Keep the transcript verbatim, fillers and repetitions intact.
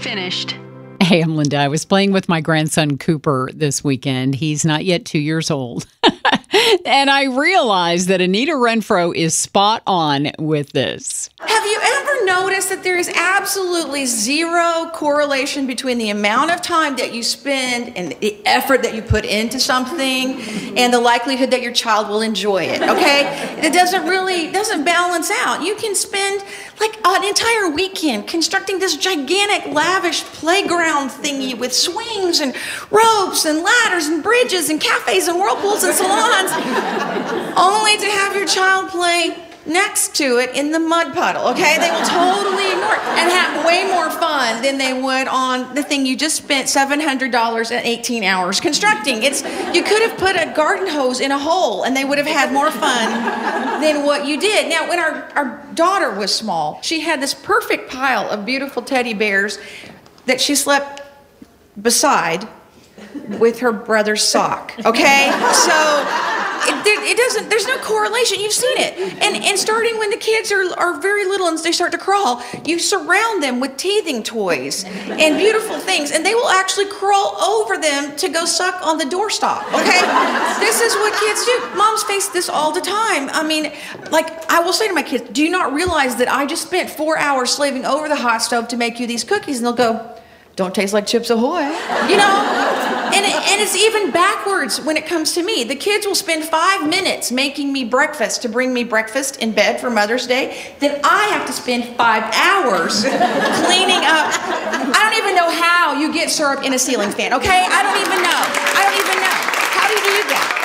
Finished. Hey, I'm Linda. I was playing with my grandson Cooper this weekend. He's not yet two years old. And I realized that Anita Renfro is spot on with this. Have you ever noticed that there is absolutely zero correlation between the amount of time that you spend and the effort that you put into something and the likelihood that your child will enjoy it, okay? It doesn't really, doesn't balance out. You can spend like an entire weekend constructing this gigantic, lavish playground thingy with swings and ropes and ladders and bridges and cafes and whirlpools and salons, only to have your child play next to it in the mud puddle, okay? They will totally ignore it and have way more fun than they would on the thing you just spent seven hundred dollars and eighteen hours constructing. It's, you could have put a garden hose in a hole and they would have had more fun than what you did. Now, when our, our daughter was small, she had this perfect pile of beautiful teddy bears that she slept beside with her brother's sock, okay? So, It, it doesn't, there's no correlation. You've seen it. And, and starting when the kids are, are very little and they start to crawl, you surround them with teething toys and beautiful things, and they will actually crawl over them to go suck on the doorstop, okay? This is what kids do. Moms face this all the time. I mean, like, I will say to my kids, do you not realize that I just spent four hours slaving over the hot stove to make you these cookies? And they'll go, don't taste like Chips Ahoy, you know? And, and it's even backwards when it comes to me. The kids will spend five minutes making me breakfast to bring me breakfast in bed for Mother's Day. Then I have to spend five hours cleaning up. I don't even know how you get syrup in a ceiling fan, okay? I don't even know. I don't even know. How do you do that?